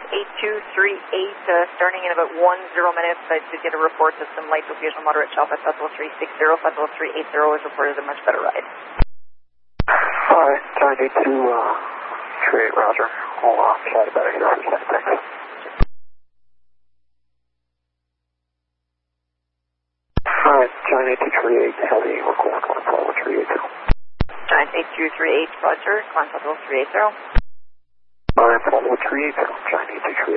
8238, starting in about 10 minutes. I did get a report of some light to occasional moderate chop at Festival 360. Festival 380 is reported a much better ride. Alright, Charlie 8238, roger. I'll chat about it here for a second, thanks. Alright, Giant 8238, heavy, request 141 Giant 8238, roger, Contact 380. Alright, 141 Giant 8238.